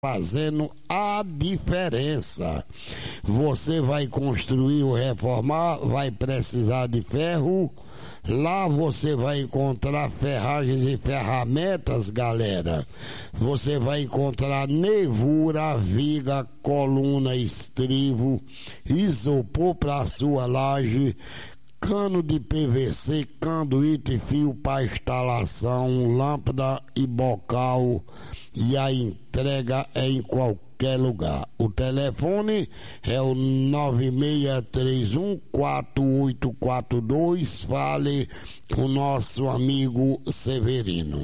fazendo a diferença. Você vai construir ou reformar, vai precisar de ferro. Lá você vai encontrar ferragens e ferramentas, galera. Você vai encontrar nervura, viga, coluna, estrivo, isopor para sua laje, cano de PVC, canduíte, fio para instalação, lâmpada e bocal, e a entrega é em qualquer lugar. O telefone é o 9631-4842. Fale com o nosso amigo Severino.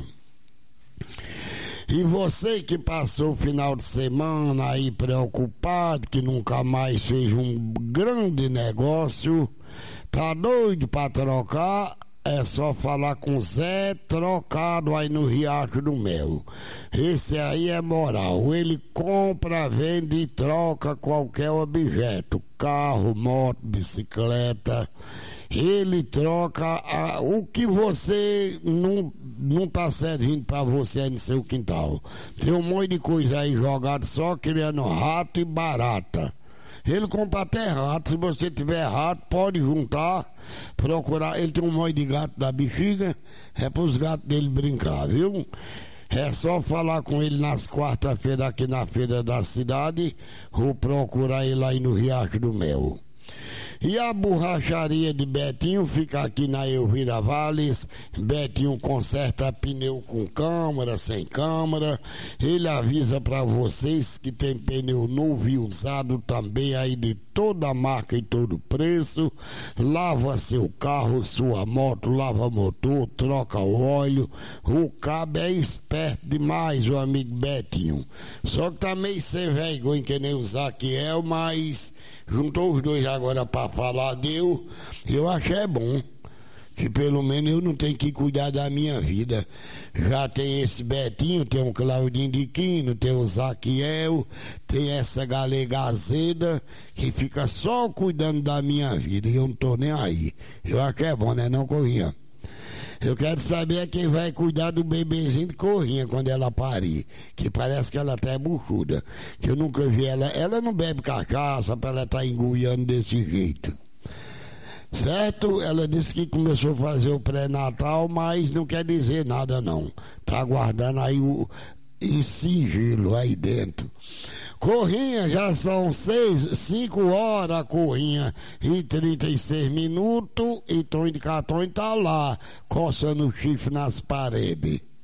E você que passou o final de semana aí preocupado, que nunca mais fez um grande negócio, tá doido pra trocar? É só falar com Zé Trocado aí no Riacho do Mel. Esse aí é moral. Ele compra, vende e troca qualquer objeto. Carro, moto, bicicleta. Ele troca o que você não tá servindo pra você aí no seu quintal. Tem um monte de coisa aí jogada só criando rato e barata. Ele compra até rato. Se você tiver rato, pode juntar, procurar. Ele tem um monte de gato da bexiga, é pros gatos dele brincar, viu? É só falar com ele nas quarta-feiras aqui na feira da cidade, ou procurar ele aí no Riacho do Mel. E a borracharia de Betinho fica aqui na Elvira Valles. Betinho conserta pneu com câmara, sem câmara. Ele avisa para vocês que tem pneu novo e usado também aí de toda marca e todo preço. Lava seu carro, sua moto, lava motor, troca o óleo. O cabo é esperto demais, o amigo Betinho. Só que tá meio sem vergonha que nem o Zaquiel, mas juntou os dois agora para falar deu. Eu achei bom, que pelo menos eu não tenho que cuidar da minha vida. Já tem esse Betinho, tem o Claudinho de Quino, tem o Zaquiel, tem essa Galega Azeda, que fica só cuidando da minha vida, e eu não tô nem aí. Eu acho que é bom, né, não, Corrinha? Eu quero saber quem vai cuidar do bebezinho de Corrinha quando ela parir, que parece que ela até é buchuda, que eu nunca vi ela não bebe cachaça pra ela estar engoiando desse jeito. Certo? Ela disse que começou a fazer o pré-natal, mas não quer dizer nada não. Tá aguardando aí em sigilo aí dentro. Corrinha, já são 5 horas, Corrinha, e 36 minutos, e Tom de Catões tá lá, coçando o chifre nas paredes.